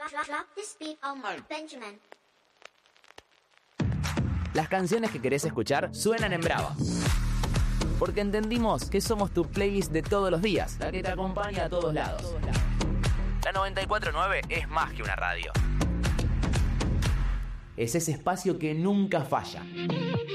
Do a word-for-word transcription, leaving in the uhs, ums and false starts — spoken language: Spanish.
Drop this beat on Mark Benjamin. Las canciones que querés escuchar suenan en Brava. Porque entendimos que somos tu playlist de todos los días, la que te acompaña a todos lados. La noventa y cuatro punto nueve es más que una radio. Es ese espacio que nunca falla.